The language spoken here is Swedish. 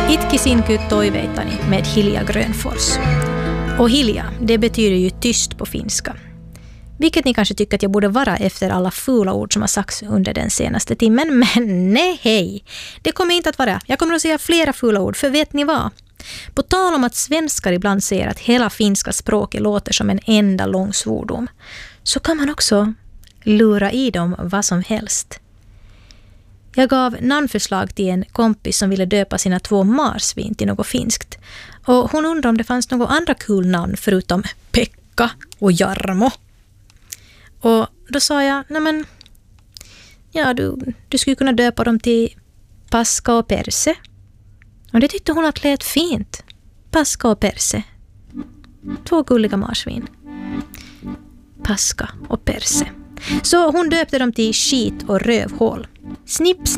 Itkisinku toiveitani med Hilja Grönfors. Och Hilja, det betyder ju tyst på finska. Vilket ni kanske tycker att jag borde vara efter alla fula ord som har sagts under den senaste timmen. Men nej, hej. Det kommer inte att vara. Jag kommer att säga flera fula ord, för vet ni vad? På tal om att svenskar ibland säger att hela finska språket låter som en enda lång svordom, så kan man också lura i dem vad som helst. Jag gav namnförslag till en kompis som ville döpa sina 2 marsvin till något finskt. Och hon undrade om det fanns något andra kul namn förutom Pekka och Jarmo. Och då sa jag, nej men, ja, du skulle kunna döpa dem till Paska och Perse. Och det tyckte hon att lät fint. Paska och Perse. 2 gulliga marsvin. Paska och Perse. Så hon döpte dem till Skit och Rövhål. Snipp,